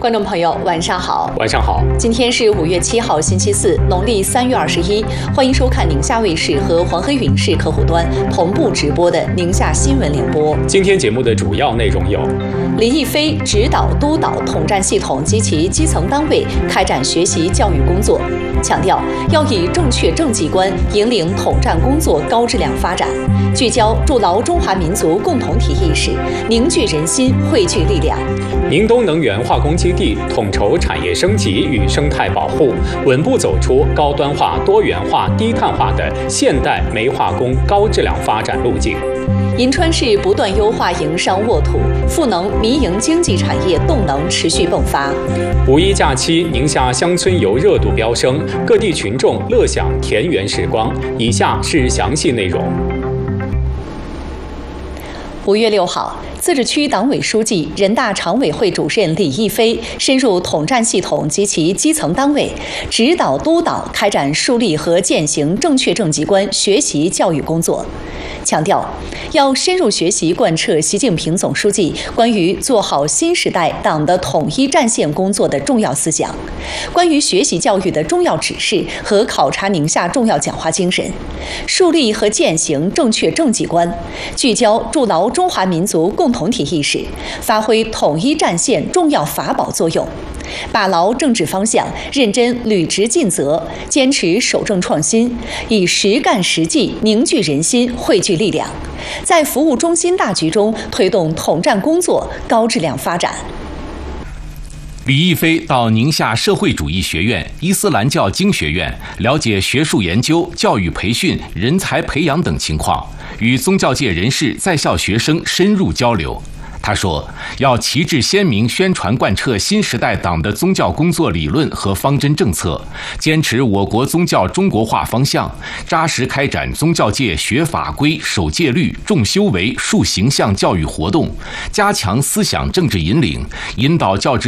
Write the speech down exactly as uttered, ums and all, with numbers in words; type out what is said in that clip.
观众朋友，晚上好。 晚上好。 今天是五月七号，星期四，农历三月二十一。欢迎收看宁夏卫视和黄河云视客户端同步直播的宁夏新闻联播。 今天节目的主要内容有： 李毅飞指导督导统战系统及其基层单位开展学习教育工作，强调要以正确政绩观引领统战工作高质量发展，聚焦筑牢中华民族共同体意识，凝聚人心，汇聚力量。 宁东能源化工基地统筹产业升级与生态保护，稳步走出高端化、多元化、低碳化的现代煤化工高质量发展路径。 银川市不断优化营商沃土，赋能民营经济产业动能持续迸发。 五一假期，宁夏乡村游热度飙升，各地群众乐享田园时光。以下是详细内容。 五月六号，自治区党委书记、人大常委会主任李毅飞深入统战系统及其基层单位，指导督导开展树立和践行正确政绩观学习教育工作，强调要深入学习贯彻习近平总书记关于做好新时代党的统一战线工作的重要思想，关于学习教育的重要指示和考察宁夏重要讲话精神，树立和践行正确政绩观，聚焦筑牢中华民族共同体意识，发挥统一战线重要法宝作用，把牢政治方向，认真履职尽责，坚持守正创新，以实干实际凝聚人心，汇聚力量，在服务中心大局中推动统战工作高质量发展。 李毅飞到宁夏社会主义学院、伊斯兰教经学院了解学术研究、教育培训、人才培养等情况，与宗教界人士、在校学生深入交流。他说，要旗帜鲜明宣传贯彻新时代党的宗教工作理论和方针政策，坚持我国宗教中国化方向，扎实开展宗教界学法规、守戒律、重修为、树形象教育活动，加强思想政治引领，引导教职